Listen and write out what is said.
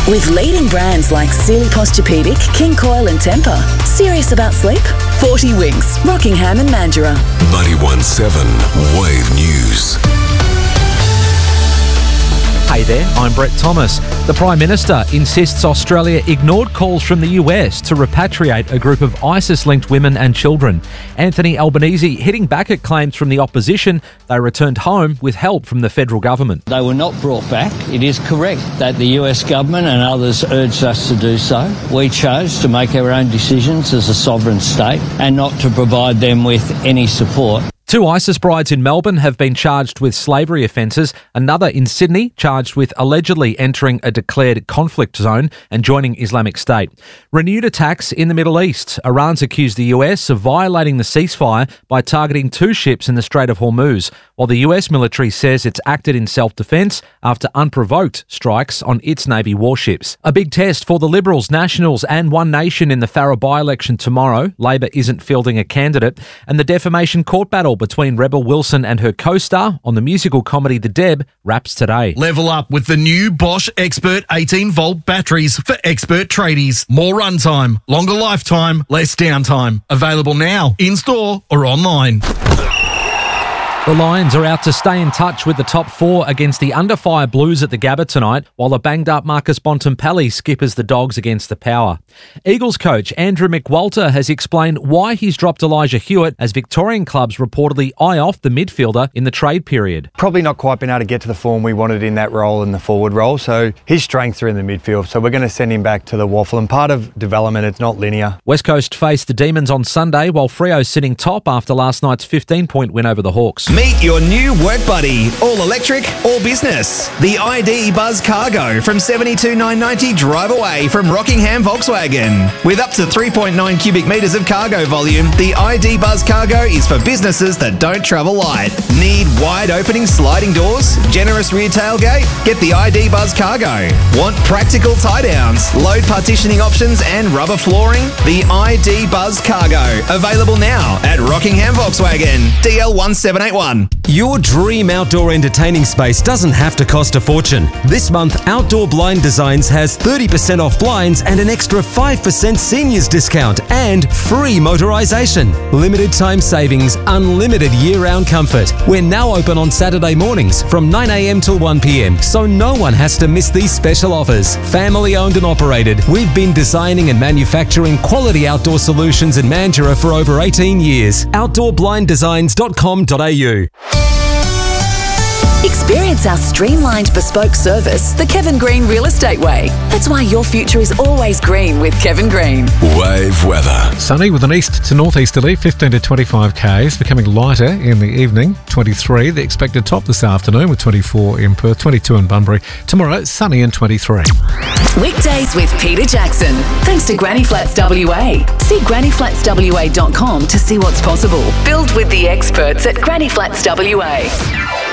With leading brands like Sealy Posturepedic, King Coil and Tempur. Serious about sleep? 40 Winks, Rockingham and Mandurah. 91.7 Wave News. Hey there, I'm Brett Thomas. The Prime Minister insists Australia ignored calls from the US to repatriate a group of ISIS-linked women and children. Anthony Albanese hitting back at claims from the opposition they returned home with help from the federal government. They were not brought back. It is correct that the US government and others urged us to do so. We chose to make our own decisions as a sovereign state and not to provide them with any support. 2 ISIS brides in Melbourne have been charged with slavery offences. Another in Sydney charged with allegedly entering a declared conflict zone and joining Islamic State. Renewed attacks in the Middle East. Iran's accused the US of violating the ceasefire by targeting 2 ships in the Strait of Hormuz, while the US military says it's acted in self-defence after unprovoked strikes on its Navy warships. A big test for the Liberals, Nationals and One Nation in the Farrer by-election tomorrow. Labor isn't fielding a candidate. And the defamation court battle between Rebel Wilson and her co-star on the musical comedy The Deb wraps today. Level up with the new Bosch Expert 18-volt batteries for expert tradies. More runtime, longer lifetime, less downtime. Available now, in-store or online. The Lions are out to stay in touch with the top 4 against the under-fire Blues at the Gabba tonight, while a banged-up Marcus Bontempelli skippers the Dogs against the Power. Eagles coach Andrew McWalter has explained why he's dropped Elijah Hewitt as Victorian clubs reportedly eye off the midfielder in the trade period. Probably not quite been able to get to the form we wanted in that role, in the forward role, so his strengths are in the midfield, so we're going to send him back to the waffle, and part of development, it's not linear. West Coast faced the Demons on Sunday, while Freo's sitting top after last night's 15-point win over the Hawks. Meet your new work buddy. All electric, all business. The ID Buzz Cargo from $72,990 drive away from Rockingham Volkswagen. With up to 3.9 cubic metres of cargo volume, the ID Buzz Cargo is for businesses that don't travel light. Need wide opening sliding doors? Generous rear tailgate? Get the ID Buzz Cargo. Want practical tie downs, load partitioning options and rubber flooring? The ID Buzz Cargo. Available now at Rockingham Volkswagen. DL1781. Your dream outdoor entertaining space doesn't have to cost a fortune. This month, Outdoor Blind Designs has 30% off blinds and an extra 5% seniors discount and free motorisation. Limited time savings, unlimited year-round comfort. We're now open on Saturday mornings from 9 a.m. till 1 p.m, so no one has to miss these special offers. Family owned and operated, we've been designing and manufacturing quality outdoor solutions in Mandurah for over 18 years. OutdoorBlindDesigns.com.au. Experience our streamlined bespoke service, the Kevin Green Real Estate Way. That's why your future is always green with Kevin Green. Wave weather. Sunny with an east to northeasterly, 15 to 25 k's, becoming lighter in the evening, 23. The expected top this afternoon with 24 in Perth, 22 in Bunbury. Tomorrow, sunny and 23. Weekdays with Peter Jackson. Thanks to Granny Flats WA. See grannyflatswa.com to see what's possible. Build with the experts at Granny Flats WA.